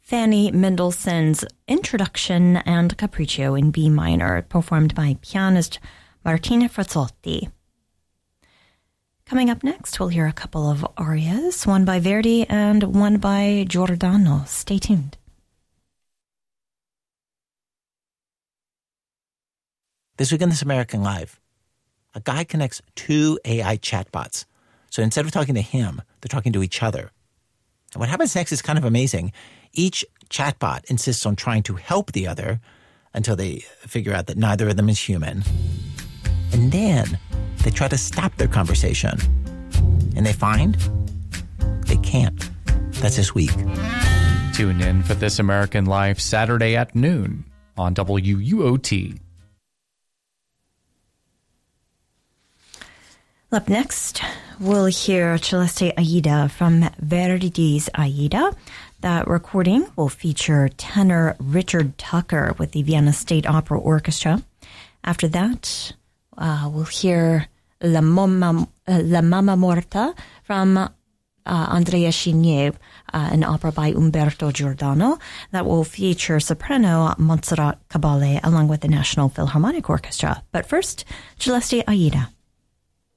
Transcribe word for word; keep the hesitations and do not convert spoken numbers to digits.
Fanny Mendelssohn's Introduction and Capriccio in B minor, performed by pianist Martina Frazzotti. Coming up next, we'll hear a couple of arias, one by Verdi and one by Giordano. Stay tuned. This week on This American Life, a guy connects two A I chatbots. So instead of talking to him, they're talking to each other. And what happens next is kind of amazing. Each chatbot insists on trying to help the other until they figure out that neither of them is human. And then they try to stop their conversation. And they find they can't. That's this week. Tune in for This American Life Saturday at noon on W U O T. Up next, we'll hear Celeste Aida from Verdi's Aida. That recording will feature tenor Richard Tucker with the Vienna State Opera Orchestra. After that, uh, we'll hear La Mamma, uh, La Mamma Morta from uh, Andrea Chenier, uh, an opera by Umberto Giordano. That will feature soprano Montserrat Cabale along with the National Philharmonic Orchestra. But first, Celeste Aida.